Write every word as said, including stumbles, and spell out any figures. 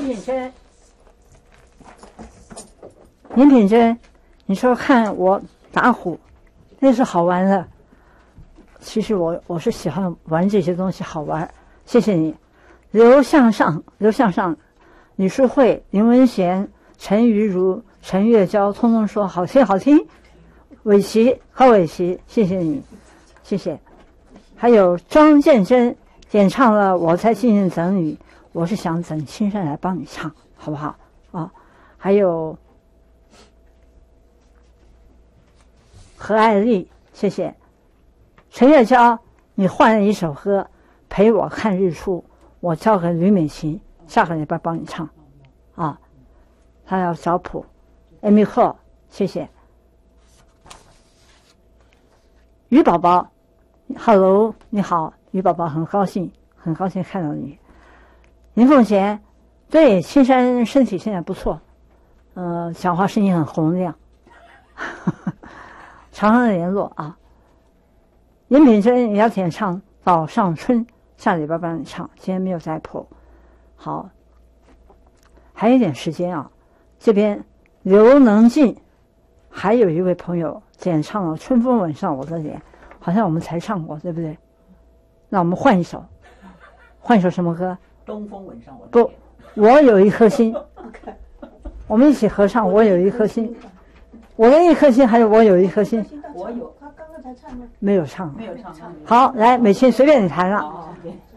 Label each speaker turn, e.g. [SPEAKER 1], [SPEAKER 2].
[SPEAKER 1] 品珍，林品珍，你说看我打虎，那是好玩的。其实我我是喜欢玩这些东西，好玩。谢谢你，刘向上，刘向上，李淑慧、林文贤、陈瑜如、陈月娇，通通说好听好听。伟奇，何伟奇，谢谢你，谢谢。还有庄建真演唱了《我在静静等你》，我是想等青山来帮你唱，好不好啊？还有何爱丽，谢谢。陈月娇，你换了一首歌，陪我看日出，我交给吕美琴，下个礼拜帮你唱，啊，他要找谱。Amy Ho， 谢谢。于宝宝 ，Hello， 你好，于宝宝，很高兴，很高兴看到你。林凤贤，对，青山身体现在不错，呃，讲话声音很洪亮，常常联络啊。林品珍也要演唱《岛上春》，下礼拜帮你唱，今天没有在谱。好，还有一点时间啊，这边刘能进，还有一位朋友演唱了《春风吻上我的脸》，好像我们才唱过，对不对？那我们换一首，换一首什么歌？
[SPEAKER 2] 东风吻上我的脸。
[SPEAKER 1] 不，我有一颗心。我们一起合唱《我有一颗心》。我的一颗心，还有我有一颗心。
[SPEAKER 2] 我有，他刚刚才唱了。
[SPEAKER 1] 没有唱。
[SPEAKER 2] 没有唱。
[SPEAKER 1] 好，来，美琴随便你弹了。